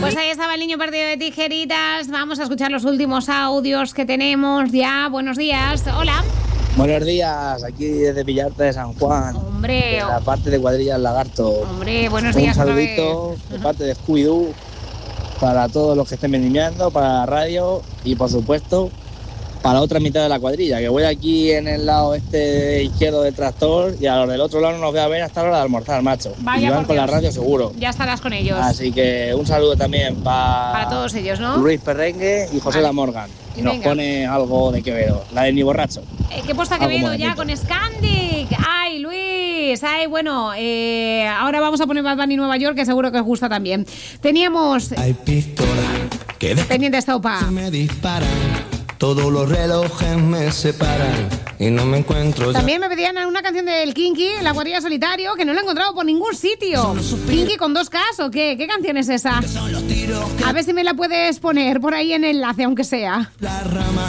Pues ahí estaba el niño partido de tijeritas. Vamos a escuchar los últimos audios que tenemos ya. Buenos días. Hola. Buenos días, aquí desde Villarta de San Juan. Hombre. De la parte de Cuadrillas Lagarto. Hombre, buenos días. Un saludito de parte de Scooby-Doo para todos los que estén vendimiando, para la radio y por supuesto para la otra mitad de la cuadrilla, que voy aquí en el lado izquierdo del tractor y a los del otro lado no nos voy a ver hasta la hora de almorzar, macho. Vaya, y van con la radio seguro. Ya estarás con ellos. Así que un saludo también para todos ellos, ¿no? Luis Perrengue y José La Morgan. Y nos pone algo de Quevedo, la de Ni Borracho. ¿Qué posta Quevedo ya con Scandic? Ay, Luis. Ay, bueno, ahora vamos a poner Bad Bunny Nueva York, que seguro que os gusta también. Teníamos hay pistola que pendiente esta opa. Me disparan. Todos los relojes me separan y no me encuentro ya. También me pedían una canción del Kinky, La Cuadrilla Solitario, que no la he encontrado por ningún sitio. ¿Kinky con 2 Ks o qué? ¿Qué canción es esa? A ver si me la puedes poner por ahí en enlace, aunque sea. La rama